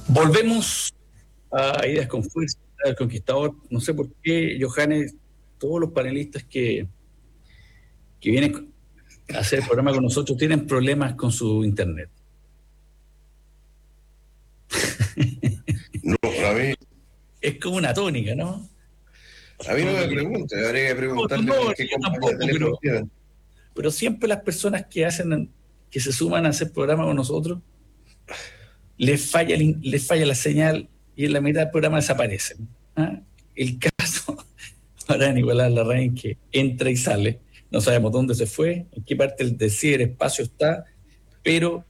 Volvemos a Ideas con Fuerza, El Conquistador. No sé por qué, Johannes, todos los panelistas que vienen a hacer el programa con nosotros tienen problemas con su internet. No, a mí, Es como una tónica, ¿no? a mí no me pregunte, habría que preguntarle con qué Yo compañía de tampoco, teléfono tienen. pero siempre las personas que se suman a hacer programa con nosotros, les falla la señal y en la mitad del programa desaparecen. ¿Ah? El caso para Nicolás Larraín, que entra y sale, no sabemos dónde se fue, en qué parte del ciberespacio está, pero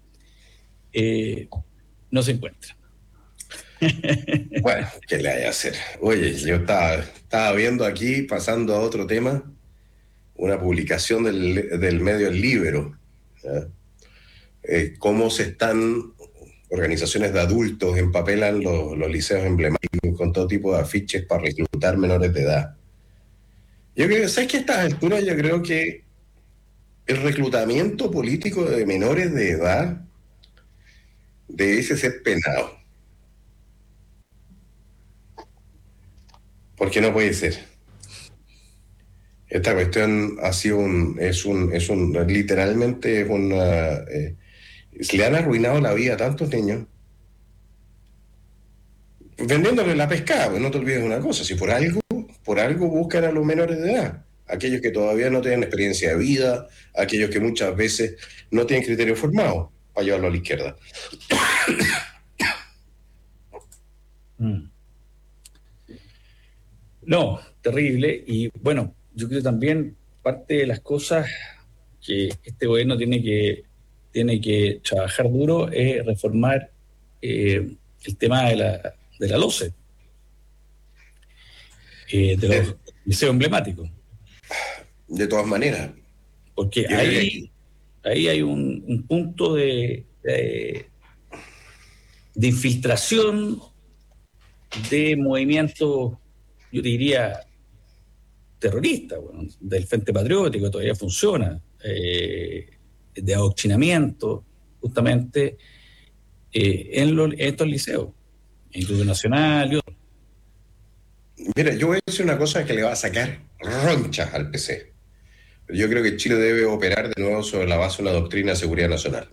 no se encuentra. Bueno, ¿qué le hay a hacer? Oye, yo estaba viendo aquí, pasando a otro tema, una publicación del medio El Libero, ¿ya? Cómo se están organizaciones de adultos empapelan los liceos emblemáticos con todo tipo de afiches para reclutar menores de edad. Yo creo, ¿sabes qué? A estas alturas yo creo que el reclutamiento político de menores de edad debe ser penado. Porque no puede ser. Esta cuestión ha sido literalmente es una, le han arruinado la vida a tantos niños vendiéndole la pescada. Pues no te olvides de una cosa, si por algo buscan a los menores de edad, aquellos que todavía no tienen experiencia de vida, aquellos que muchas veces no tienen criterio formado para llevarlo a la izquierda. No, terrible. Y bueno, yo creo también parte de las cosas que este gobierno tiene que trabajar duro es reformar el tema de la LOCE, de los liceos emblemáticos. De todas maneras. Porque ahí hay un punto de infiltración de movimientos, yo diría, terroristas, bueno, del Frente Patriótico, todavía funciona, de adoctrinamiento, justamente, en estos liceos, Instituto Nacional y otros. Mira, yo voy a decir una cosa que le va a sacar ronchas al PC. Yo creo que Chile debe operar de nuevo sobre la base de una doctrina de seguridad nacional.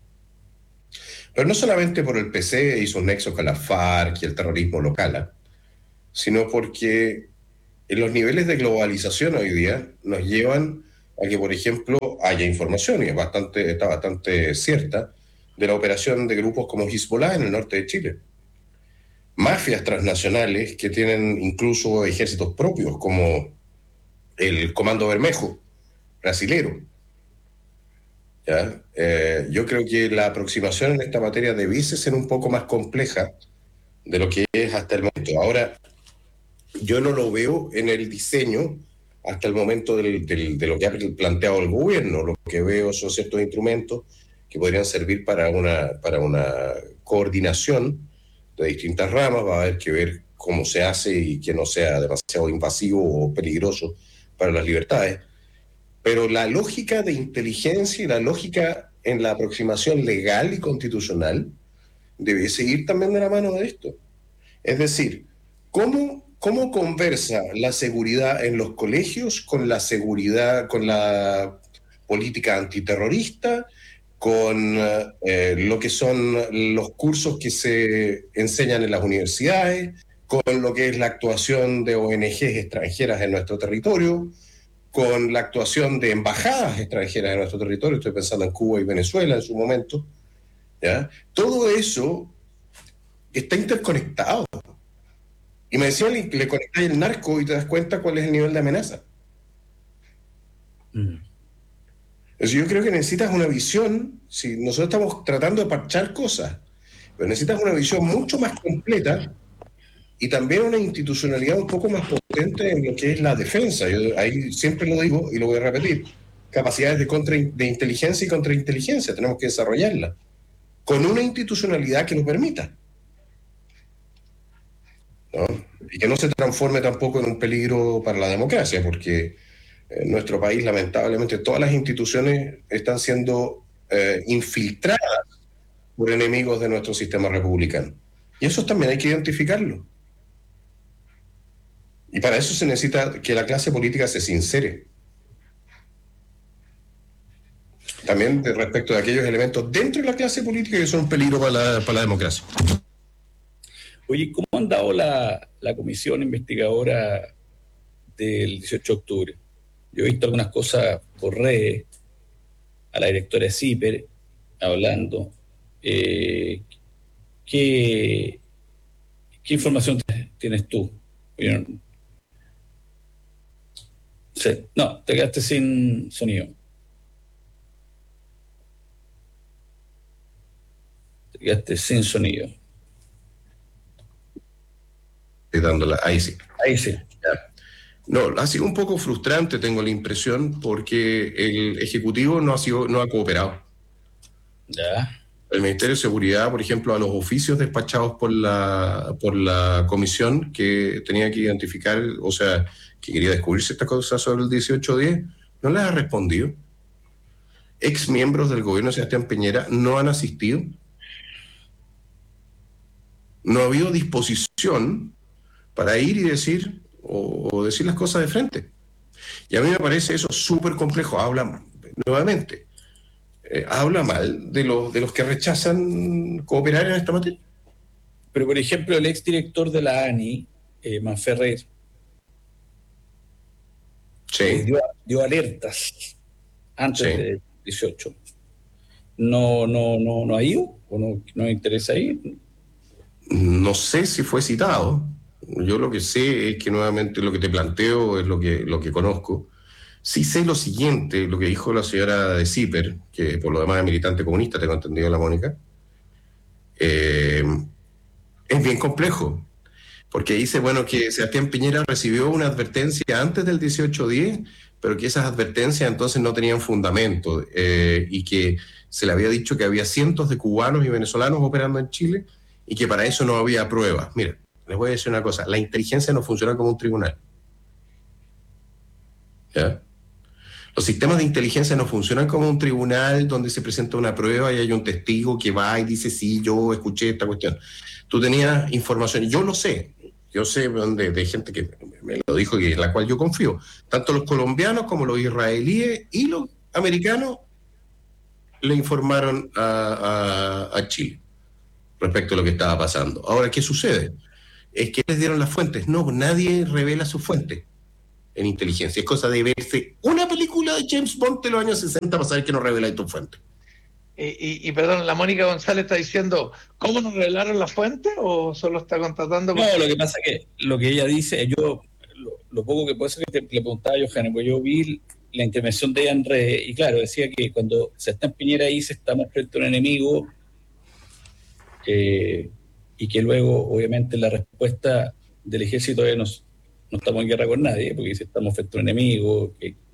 Pero no solamente por el PC y sus nexos con la FARC y el terrorismo local, sino porque en los niveles de globalización hoy día nos llevan a que, por ejemplo, haya información, y está bastante cierta, de la operación de grupos como Hezbollah en el norte de Chile. Mafias transnacionales que tienen incluso ejércitos propios, como el Comando Bermejo, brasilero. ¿Ya? Yo creo que la aproximación en esta materia debiese ser un poco más compleja de lo que es hasta el momento. Ahora, yo no lo veo en el diseño hasta el momento de lo que ha planteado el gobierno. Lo que veo son ciertos instrumentos que podrían servir para una coordinación de distintas ramas. Va a haber que ver cómo se hace y que no sea demasiado invasivo o peligroso para las libertades. Pero la lógica de inteligencia y la lógica en la aproximación legal y constitucional debe seguir también de la mano de esto. Es decir, ¿cómo conversa la seguridad en los colegios con la seguridad, con la política antiterrorista, con lo que son los cursos que se enseñan en las universidades, con lo que es la actuación de ONGs extranjeras en nuestro territorio, con la actuación de embajadas extranjeras en nuestro territorio? Estoy pensando en Cuba y Venezuela en su momento, ¿ya? Todo eso está interconectado. Y me decían, le conectas el narco y te das cuenta cuál es el nivel de amenaza. Entonces yo creo que necesitas una visión, si nosotros estamos tratando de parchar cosas, pero necesitas una visión mucho más completa y también una institucionalidad un poco más potente en lo que es la defensa. Yo ahí siempre lo digo y lo voy a repetir. Capacidades de inteligencia y contrainteligencia, tenemos que desarrollarla con una institucionalidad que nos permita, ¿no? Y que no se transforme tampoco en un peligro para la democracia, porque en nuestro país, lamentablemente, todas las instituciones están siendo infiltradas por enemigos de nuestro sistema republicano. Y eso también hay que identificarlo. Y para eso se necesita que la clase política se sincere. También respecto de aquellos elementos dentro de la clase política que son un peligro para la democracia. Oye, ¿cómo ha andado la comisión investigadora del 18 de octubre? Yo he visto algunas cosas por redes, a la directora de CIPER hablando. ¿Qué, qué información tienes tú? Yo no, te quedaste sin sonido. Te quedaste sin sonido. Ahí sí. Ahí sí. Ya. No, ha sido un poco frustrante, tengo la impresión, porque el Ejecutivo no ha cooperado. Ya. El Ministerio de Seguridad, por ejemplo, a los oficios despachados por la comisión que tenía que identificar, o sea, que quería descubrir ciertas cosas sobre el 1810, no les ha respondido. Ex miembros del gobierno de Sebastián Piñera no han asistido. No ha habido disposición para ir y decir o decir las cosas de frente. Y a mí me parece eso súper complejo. Habla, nuevamente, habla mal de los que rechazan cooperar en esta materia. Pero, por ejemplo, el exdirector de la ANI, Manferrer, Sí, dio alertas antes sí. del 18. ¿No ha ido? ¿O no interesa ir? No sé si fue citado. Yo lo que sé es que nuevamente lo que te planteo es lo que conozco. Sí sé lo siguiente, lo que dijo la señora de Zipper, que por lo demás es militante comunista, tengo entendido la Mónica. Eh, es bien complejo, porque dice, bueno, que Sebastián Piñera recibió una advertencia antes del 1810, pero que esas advertencias entonces no tenían fundamento, y que se le había dicho que había cientos de cubanos y venezolanos operando en Chile y que para eso no había pruebas. Mira, les voy a decir una cosa, la inteligencia no funciona como un tribunal. ¿Ya? Los sistemas de inteligencia no funcionan como un tribunal donde se presenta una prueba y hay un testigo que va y dice, sí, yo escuché esta cuestión. Tú tenías información, yo sé de gente que me lo dijo y en la cual yo confío. Tanto los colombianos como los israelíes y los americanos le informaron a Chile respecto a lo que estaba pasando. Ahora, ¿qué sucede? Es que les dieron las fuentes. No, nadie revela sus fuentes en inteligencia. Es cosa de verse una película de James Bond de los años 60 para saber que no revela tu fuente. Perdón, la Mónica González está diciendo, ¿cómo nos revelaron la fuente o solo está contratando? No, lo que pasa es que lo que ella dice, lo poco que puede ser que le preguntaba a Johanna, pues yo vi la intervención de ella en redes y claro, decía que cuando se está en Piñera dice estamos frente a un enemigo, y que luego obviamente la respuesta del ejército es no estamos en guerra con nadie, porque dice estamos frente a un enemigo,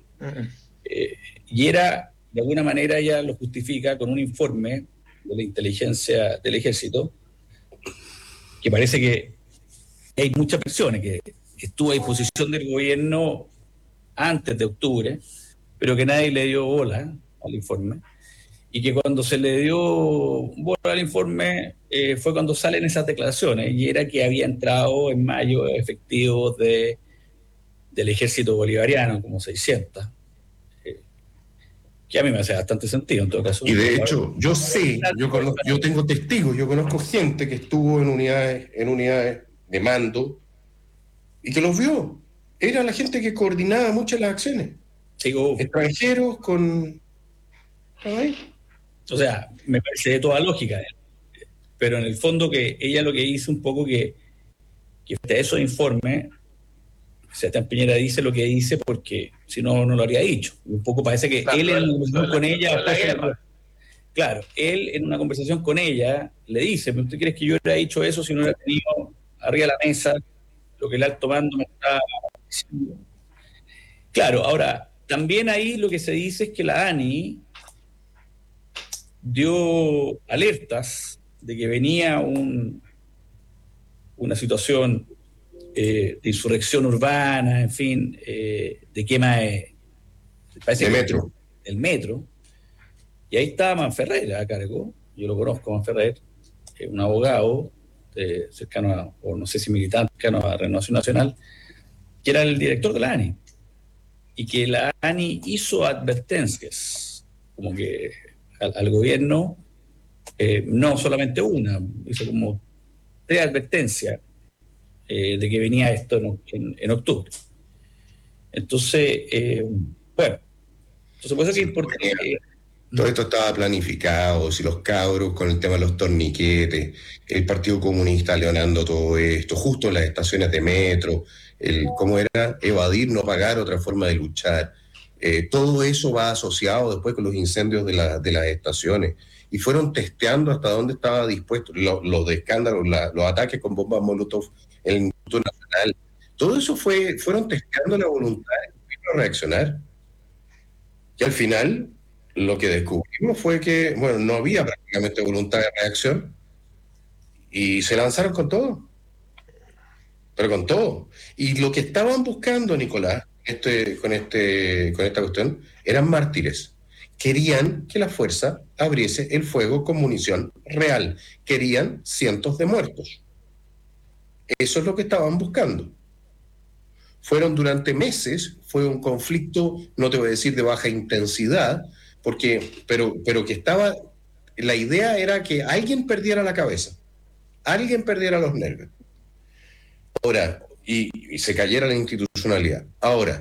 y era, de alguna manera ella lo justifica con un informe de la inteligencia del ejército, que parece que hay muchas versiones, que estuvo a disposición del gobierno antes de octubre, pero que nadie le dio bola al informe, y que cuando se le dio bola al informe fue cuando salen esas declaraciones, y era que había entrado en mayo efectivos del ejército bolivariano, como 600, que a mí me hace bastante sentido en todo caso. Y de hecho, yo tengo testigos, yo conozco gente que estuvo en unidades de mando y que los vio. Era la gente que coordinaba muchas las acciones. Sigo, Extranjeros con... ¿Ay? o sea, me parece de toda lógica, pero en el fondo que ella lo que hizo un poco que frente a esos informes, Sebastián Piñera dice lo que dice porque si no, no lo habría dicho. Un poco parece que él en una conversación con ella, claro, él en una conversación con ella le dice, ¿pero usted cree que yo hubiera dicho eso si no hubiera tenido arriba de la mesa lo que el alto mando me está diciendo? Claro, ahora, también ahí lo que se dice es que la ANI dio alertas de que venía una situación de insurrección urbana, en fin, de quema parece De que metro. del metro. Y ahí está Manferrer a cargo, yo lo conozco, Manferrer, un abogado cercano o no sé si militante, cercano a Renovación Nacional, que era el director de la ANI, y que la ANI hizo advertencias, como que al gobierno, no solamente una, hizo como 3 advertencias de que venía esto en octubre. Entonces, bueno, entonces por eso que es importante. Todo esto estaba planificado, si los cabros con el tema de los torniquetes, el Partido Comunista leonando todo esto, justo en las estaciones de metro, cómo era evadir, no pagar, otra forma de luchar. Todo eso va asociado después con los incendios de las estaciones. Y fueron testeando hasta dónde estaba dispuesto, los escándalos, los ataques con bombas Molotov en el Instituto Nacional. Todo eso fueron testeando la voluntad del gobierno a reaccionar. Y al final, lo que descubrimos fue que, bueno, no había prácticamente voluntad de reacción y se lanzaron con todo, pero con todo. Y lo que estaban buscando, Nicolás, con esta cuestión, eran mártires. Querían que la fuerza abriese el fuego con munición real. Querían cientos de muertos. Eso es lo que estaban buscando. Fueron durante meses, fue un conflicto, no te voy a decir de baja intensidad, pero que estaba, la idea era que alguien perdiera la cabeza, alguien perdiera los nervios. Ahora, y se cayera la institucionalidad. Ahora,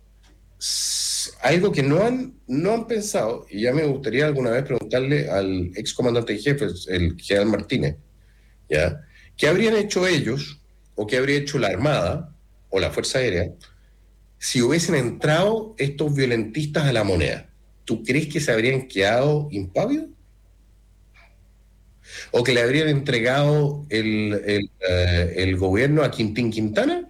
algo que no han pensado, y ya me gustaría alguna vez preguntarle al ex comandante en jefe, el general Martínez, ¿ya? ¿Qué habrían hecho ellos, o qué habría hecho la Armada, o la Fuerza Aérea, si hubiesen entrado estos violentistas a La Moneda? ¿Tú crees que se habrían quedado impávidos? ¿O que le habrían entregado el gobierno a Quintín Quintana?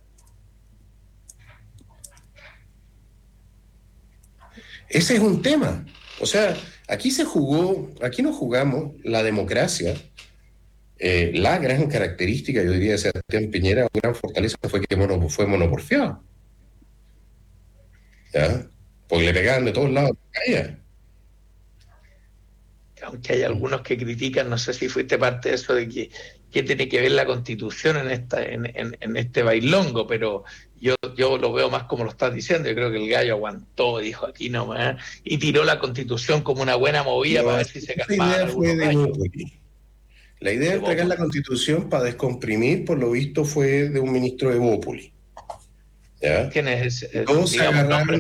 Ese es un tema. O sea, aquí no jugamos la democracia. La gran característica, yo diría, de Sebastián Piñera, una gran fortaleza fue que fue monoporfiado. ¿Ya? Porque le pegaban de todos lados, caía. Aunque hay algunos que critican, no sé si fuiste parte de eso, de que tiene que ver la Constitución en este bailongo, pero yo lo veo más como lo estás diciendo. Yo creo que el gallo aguantó, dijo aquí nomás, y tiró la Constitución como una buena movida para ver si se calmaban algunos gallos. La idea de entregar la Constitución para descomprimir, por lo visto, fue de un ministro de Bópoli. ¿Ya? ¿Quién es ese? Todos se agarraron...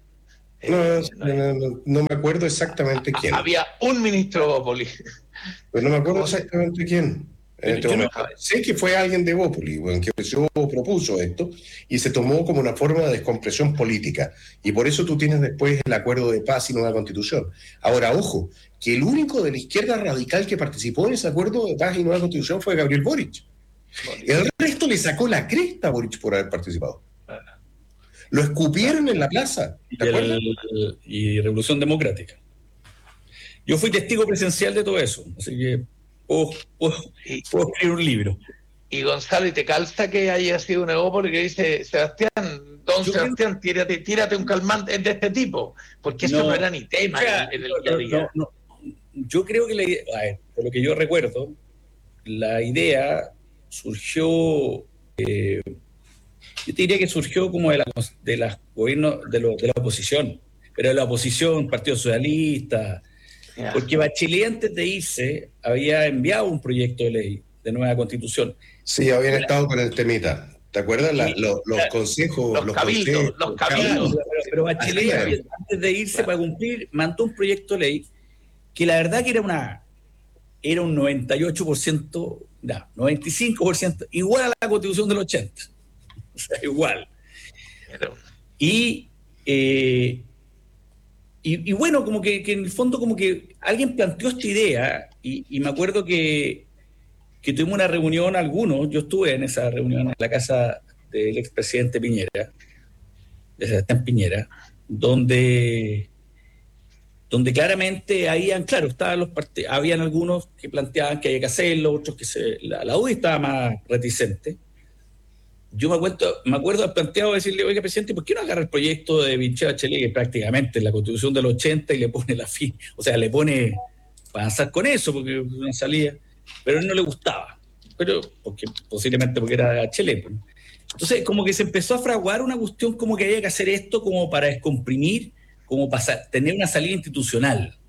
No me acuerdo exactamente quién. Había un ministro de Bópoli. Pues no me acuerdo exactamente quién. Sé que fue alguien de Bópoli, que propuso esto y se tomó como una forma de descompresión política. Y por eso tú tienes después el acuerdo de paz y nueva constitución. Ahora, ojo, que el único de la izquierda radical que participó en ese acuerdo de paz y nueva constitución fue Gabriel Boric. El resto le sacó la cresta a Boric por haber participado. Lo escupieron en la plaza. Y Revolución Democrática. Yo fui testigo presencial de todo eso, así que puedo escribir un libro. Y Gonzalo, ¿y te calza que haya sido un egópolo que dice, Sebastián, Sebastián, tírate un calmante de este tipo? Porque eso no era ni tema en el día a día. Yo creo que la idea, a ver, por lo que yo recuerdo, la idea surgió... yo te diría que surgió como de la oposición, pero de la oposición, Partido Socialista, porque Bachelet antes de irse había enviado un proyecto de ley de nueva constitución. Sí, habían estado con el temita. ¿Te acuerdas? Los consejos, los cabildos. Pero Bachelet antes de irse para cumplir, mandó un proyecto de ley que la verdad que era un 98%, 95% igual a la constitución del 80. O sea, igual. Y bueno, como que en el fondo como que alguien planteó esta idea y me acuerdo que tuvimos una reunión algunos, yo estuve en esa reunión en la casa del expresidente Piñera, de Sebastián Piñera, donde claramente estaban los partidos, habían algunos que planteaban que había que hacerlo, otros que la UDI estaba más reticente. Yo me acuerdo del planteado de decirle, oiga, presidente, ¿por qué no agarra el proyecto de Michelle Bachelet, que prácticamente es la Constitución del 80, y le pone la fin? O sea, le pone para avanzar con eso, porque es una salida. Pero a él no le gustaba. pero posiblemente porque era Chile. Pues. Entonces, como que se empezó a fraguar una cuestión como que había que hacer esto como para descomprimir, como para tener una salida institucional.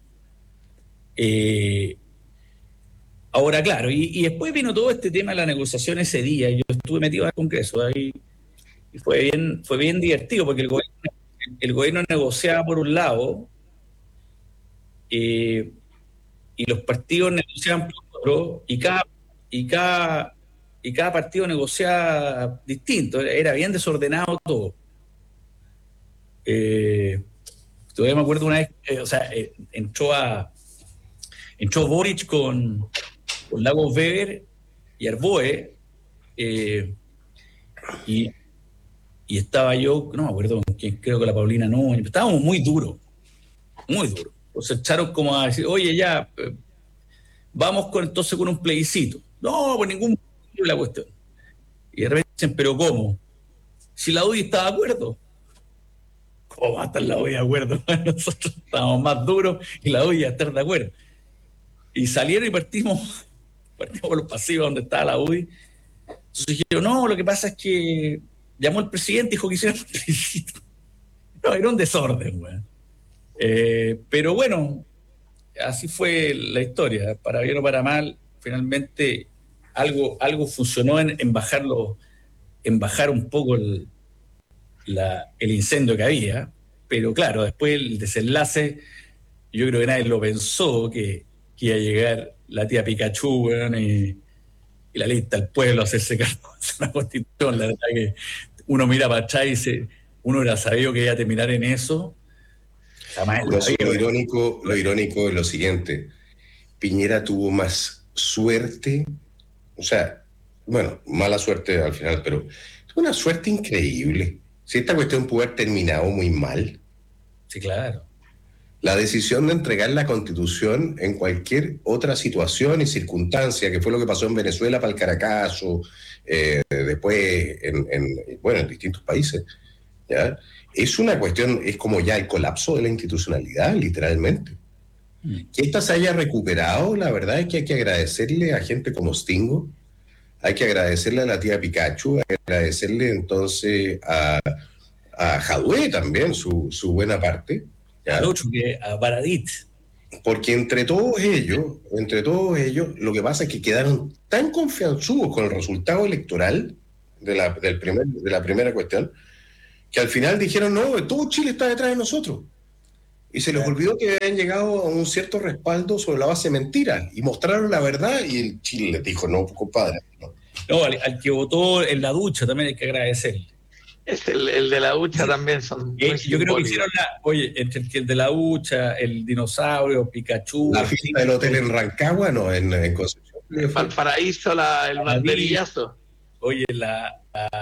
Ahora, claro, y después vino todo este tema de la negociación ese día. Yo estuve metido al Congreso ahí y fue bien divertido porque el gobierno negociaba por un lado y los partidos negociaban por otro y cada partido negociaba distinto. Era bien desordenado todo. Todavía me acuerdo una vez, entró Boric con Lagos Weber y Arboe, y estaba yo, no me acuerdo con quién, creo que la Paulina no, estábamos muy duros, muy duros. Entonces echaron como a decir, oye, ya, vamos entonces con un plebiscito. No, por ningún la cuestión. Y de repente dicen, ¿pero cómo? Si la UDI está de acuerdo. ¿Cómo va a estar la UDI de acuerdo? Nosotros estábamos más duros y la UDI a estar de acuerdo. Y salieron y partimos por los pasivos donde estaba la UDI. Entonces dijeron, no, lo que pasa es que llamó el presidente y dijo que hicieran un plebiscito. No, era un desorden, güey. Pero bueno, así fue la historia. Para bien o para mal, finalmente algo funcionó en bajar un poco el incendio que había. Pero claro, después el desenlace, yo creo que nadie lo pensó, que iba a llegar la tía Pikachu, bueno, y la lista del pueblo a hacerse cargo de una constitución. La verdad que uno mira para atrás y uno era sabido que iba a terminar en eso. Jamás lo irónico es lo siguiente: Piñera tuvo más suerte, o sea, bueno, mala suerte al final, pero tuvo una suerte increíble. Si esta cuestión pudo haber terminado muy mal. Sí, claro. La decisión de entregar la Constitución en cualquier otra situación y circunstancia, que fue lo que pasó en Venezuela para el Caracazo, después en distintos países, ¿ya? Es una cuestión, es como ya el colapso de la institucionalidad, literalmente. Que esta se haya recuperado, la verdad es que hay que agradecerle a gente como Stingo, hay que agradecerle a la tía Pikachu, hay que agradecerle entonces a Jadwe también, su buena parte. Al otro, a Baradit. Porque entre todos ellos, lo que pasa es que quedaron tan confianzudos con el resultado electoral de la primera cuestión, que al final dijeron, no, todo Chile está detrás de nosotros. Y se les olvidó que habían llegado a un cierto respaldo sobre la base de mentiras, y mostraron la verdad, y el Chile les dijo, no, compadre. No, al que votó en la ducha también hay que agradecerle. Es el de la ducha también son muy yo creo que hicieron entre el de la ducha, el dinosaurio, Pikachu. La fiesta del hotel en Rancagua, no, en Concepción. Valparaíso, el banderillazo. Oye, la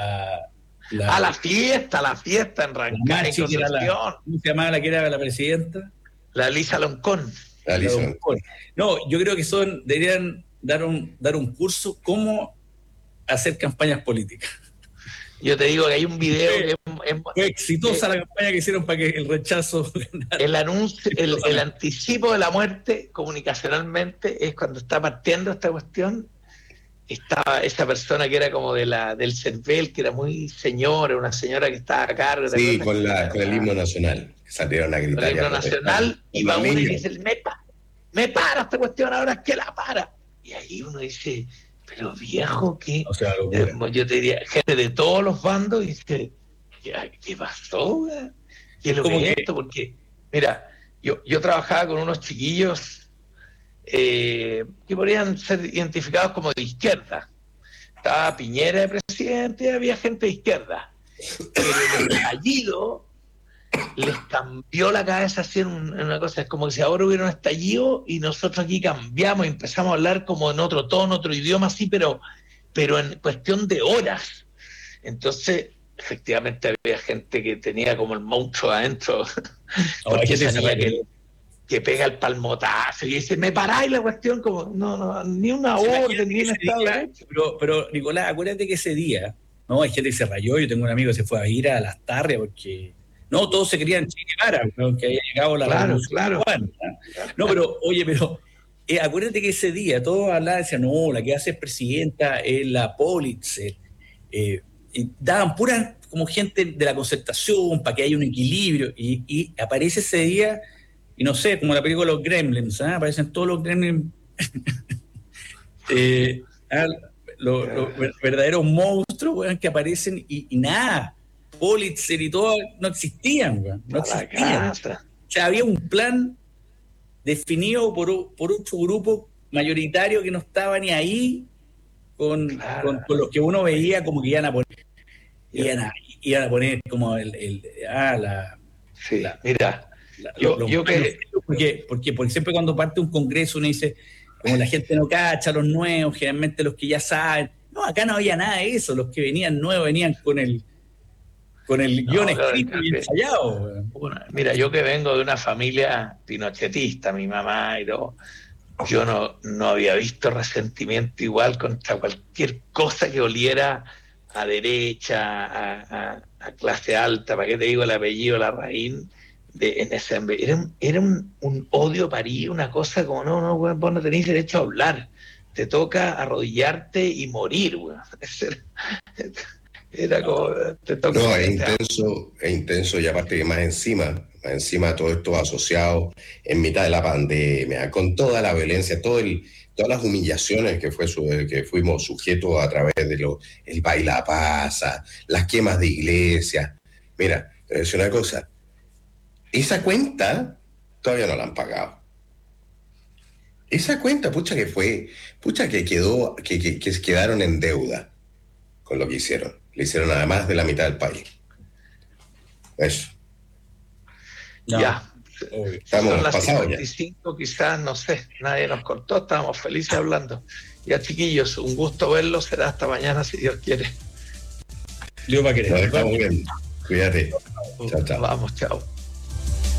fiesta en Rancagua, en Concepción. ¿Cómo se llamaba la que era la presidenta? La Lisa Loncón. No, yo creo que deberían dar un curso cómo hacer campañas políticas. Yo te digo que hay un video fue exitosa la campaña que hicieron para que el rechazo ganara. El anuncio, el anticipo de la muerte comunicacionalmente es cuando está partiendo esta cuestión. Estaba esa persona que era como del CERVEL, que era muy señora, una señora que estaba a cargo. Sí, con el himno nacional. Salieron a gritar. El himno nacional, y va uno y dice, me para esta cuestión, ahora es que la para. Y ahí uno dice, pero viejo, que yo te diría, gente de todos los bandos, y dice, ¿qué pasó? ¿Qué es lo que es esto? Porque, mira, yo trabajaba con unos chiquillos que podrían ser identificados como de izquierda. Estaba Piñera de presidente y había gente de izquierda. Pero el estallido les cambió la cabeza así en una cosa. Es como que si ahora hubiera un estallido y nosotros aquí cambiamos y empezamos a hablar como en otro tono, otro idioma así, pero en cuestión de horas. Entonces, efectivamente había gente que tenía como el monstruo adentro, porque sabía que pega el palmotazo y dice, me paráis la cuestión, como, no, ni una orden, ni un estado de derecho. Pero, Nicolás, acuérdate que ese día, no, hay gente que se rayó, yo tengo un amigo que se fue a ir a Las Tarrias porque, no, todos se querían Che Guevara, que había llegado la revolución. Claro. No, pero, oye, pero acuérdate que ese día todos hablaban, decían, no, la que va a ser presidenta es la Pulitzer. Y daban puras como gente de la concertación para que haya un equilibrio. Y aparece ese día, y no sé, como la película Los Gremlins, ¿ah? Aparecen todos los Gremlins. Ah, los verdaderos monstruos, weón, que aparecen y nada. Pulitzer y todo no existían, weón, no existían. O sea, había un plan definido por otro grupo mayoritario que no estaba ni ahí con los que uno veía como que iban a poner como sí, mira, yo que... Porque siempre cuando parte un congreso uno dice, como la gente no cacha, los nuevos, generalmente los que ya saben. No, acá no había nada de eso. Los que venían nuevos venían con el guión escrito y ensayado. Mira, yo que vengo de una familia pinochetista, mi mamá y todo, yo no había visto resentimiento igual contra cualquier cosa que oliera a derecha, a clase alta, ¿para qué te digo el apellido Larraín? En ese, era un odio parí, una cosa como, no, vos no tenéis derecho a hablar, te toca arrodillarte y morir, güey. Era como, te toca. No, es intenso y aparte que más encima todo esto asociado en mitad de la pandemia, con toda la violencia, todas las humillaciones que fuimos sujetos a través de el baila pasa, las quemas de iglesias. Mira, te voy a decir una cosa, esa cuenta todavía no la han pagado. Esa cuenta, que quedaron en deuda con lo que hicieron. Le hicieron a más de la mitad del país. Eso. No, ya. Estamos son las pasados 55, ya. Quizás, no sé, nadie nos cortó, estábamos felices hablando. Ya, chiquillos, un gusto verlos, será hasta mañana si Dios quiere. Dios va a querer. Nos estamos viendo. Cuídate. Chao. Vamos, chao.